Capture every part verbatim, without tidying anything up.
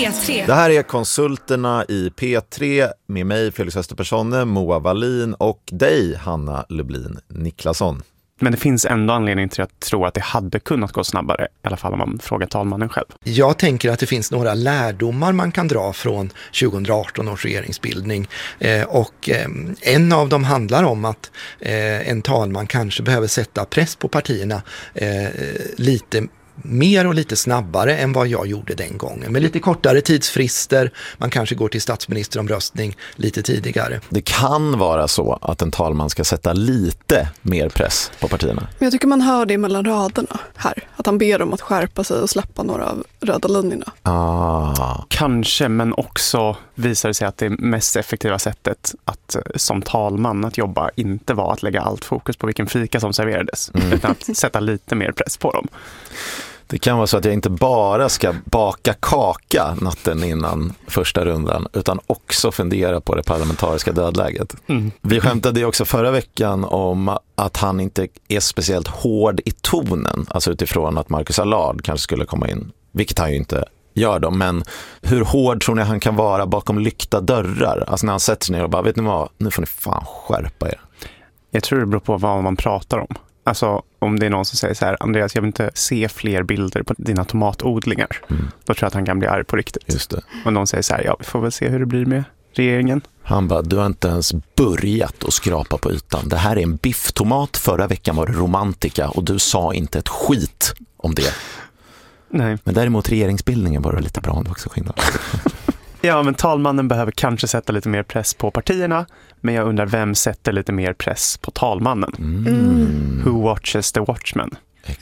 P tre. Det här är Konsulterna i P tre med mig Felix Österpersonne, Moa Wallin och dig Hanna Lublin Niklasson. Men det finns ändå anledning till att tro att det hade kunnat gå snabbare, i alla fall om man frågar talmannen själv. Jag tänker att det finns några lärdomar man kan dra från tjugoarton års regeringsbildning. Eh, och eh, en av dem handlar om att eh, en talman kanske behöver sätta press på partierna eh, lite mer och lite snabbare än vad jag gjorde den gången. Med lite kortare tidsfrister, man kanske går till statsministeromröstning lite tidigare. Det kan vara så att en talman ska sätta lite mer press på partierna. Men jag tycker man hör det mellan raderna här. Att han ber dem att skärpa sig och släppa några av röda linjerna. Ah. Kanske, men också visar det sig att det mest effektiva sättet att som talman att jobba inte var att lägga allt fokus på vilken fika som serverades, mm. utan att sätta lite mer press på dem. Det kan vara så att jag inte bara ska baka kaka natten innan första rundan utan också fundera på det parlamentariska dödläget. Mm. Vi skämtade ju också förra veckan om att han inte är speciellt hård i tonen, alltså utifrån att Marcus Allard kanske skulle komma in, vilket han ju inte gör då, men hur hård tror ni han kan vara bakom lyckta dörrar? Alltså när han sätter sig ner och bara, vet ni vad, nu får ni fan skärpa er. Jag tror det beror på vad man pratar om. Alltså om det är någon som säger så här, Andreas, jag vill inte se fler bilder på dina tomatodlingar. Mm. Då tror jag att han kan bli arg på riktigt. Just det. Och någon säger så här, ja, vi får väl se hur det blir med regeringen. Han bara, du har inte ens börjat att skrapa på ytan. Det här är en bifftomat, förra veckan var det romantika och du sa inte ett skit om det. Nej. Men däremot regeringsbildningen var det lite bra om det också skillnad. Ja, men talmannen behöver kanske sätta lite mer press på partierna, men jag undrar vem sätter lite mer press på talmannen? Mm. Who watches the watchman?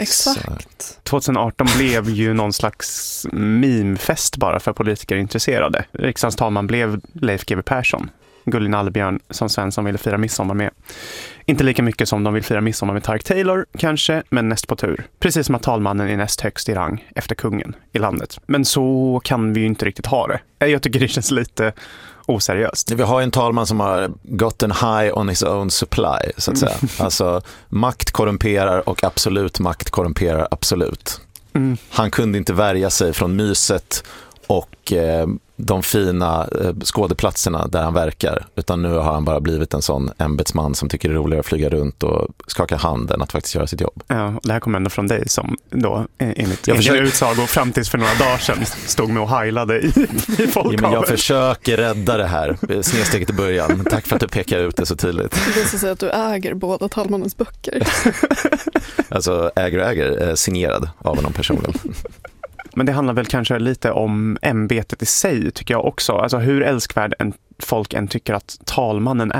Exakt. tjugoarton blev ju någon slags memefest bara för politiker intresserade. Riksdagens talman blev Leif G W Persson. Gullin Allbjörn som Svensson ville fira midsommar med. Inte lika mycket som de vill fira midsommar med Tarek Taylor, kanske, men näst på tur. Precis som att talmannen är näst högst i rang efter kungen i landet. Men så kan vi ju inte riktigt ha det. Jag tycker det känns lite oseriöst. Vi har en talman som har gått en high on his own supply, så att säga. Mm. Alltså, makt korrumperar och absolut makt korrumperar absolut. Mm. Han kunde inte värja sig från myset och eh, de fina eh, skådeplatserna där han verkar, utan nu har han bara blivit en sån ämbetsman som tycker det är roligare att flyga runt och skaka handen att faktiskt göra sitt jobb. Ja, det här kommer ändå från dig som då enligt jag försöker... utsagor fram tills för några dagar sedan stod med och heilade i, i folkhavet. Ja, men jag försöker rädda det här snedsteget i början, men tack för att du pekar ut det så tydligt. Det visar sig att du äger båda talmannens böcker. Alltså äger och äger, signerad av honom personligen. Men det handlar väl kanske lite om ämbetet i sig, tycker jag också. Alltså hur älskvärd en folk än tycker att talmannen är.